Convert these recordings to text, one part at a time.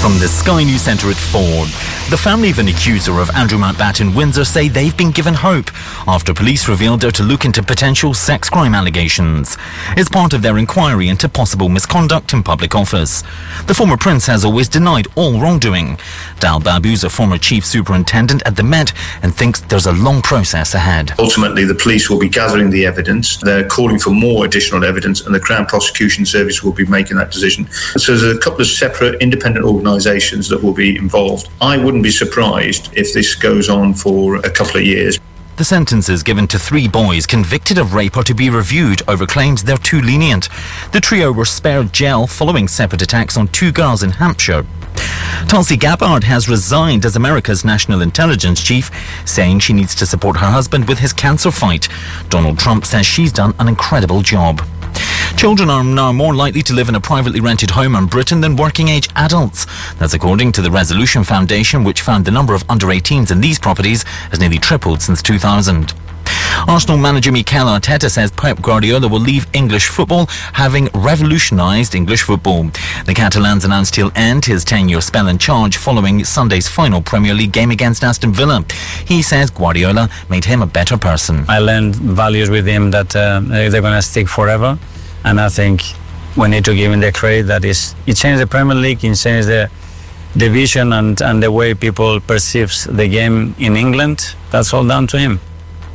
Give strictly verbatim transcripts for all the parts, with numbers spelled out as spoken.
From the Sky News Centre at four. The family of an accuser of Andrew Mountbatten Windsor say they've been given hope after police revealed they're to look into potential sex crime allegations. It's part of their inquiry into possible misconduct in public office. The former prince has always denied all wrongdoing. Dal Babu's a former chief superintendent at the Met and thinks there's a long process ahead. Ultimately, the police will be gathering the evidence. They're calling for more additional evidence, and the Crown Prosecution Service will be making that decision. So there's a couple of separate independent organisations that will be involved. I wouldn't be surprised if this goes on for a couple of years. The sentences given to three boys convicted of rape are to be reviewed over claims they're too lenient. The trio were spared jail following separate attacks on two girls in Hampshire. Tulsi Gabbard has resigned as America's national intelligence chief, saying she needs to support her husband with his cancer fight. Donald Trump says she's done an incredible job. Children are now more likely to live in a privately rented home in Britain than working-age adults. That's according to the Resolution Foundation, which found the number of under eighteens in these properties has nearly tripled since two thousand. Arsenal manager Mikel Arteta says Pep Guardiola will leave English football, having revolutionised English football. The Catalans announced he'll end his ten-year spell in charge following Sunday's final Premier League game against Aston Villa. He says Guardiola made him a better person. I learned values with him that uh, they're going to stick forever, and I think we need to give him the credit that is, he changed the Premier League, he changed the the vision and, and the way people perceives the game in England. That's all down to him.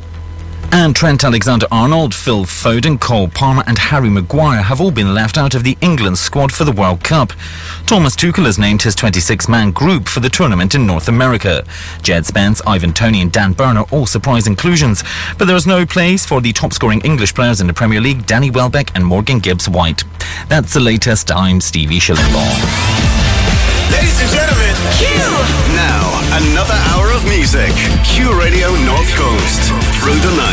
And Trent Alexander-Arnold, Phil Foden, Cole Palmer and Harry Maguire have all been left out of the England squad for the World Cup. Thomas Tuchel has named his twenty-six man group for the tournament in North America. Jed Spence, Ivan Toney and Dan Burn are all surprise inclusions, but there is no place for the top-scoring English players in the Premier League, Danny Welbeck and Morgan Gibbs-White. That's the latest. I'm Stevie Schillenbaugh. Ladies and gentlemen, Q! Now, another hour of music. Q Radio North Coast. Through the night.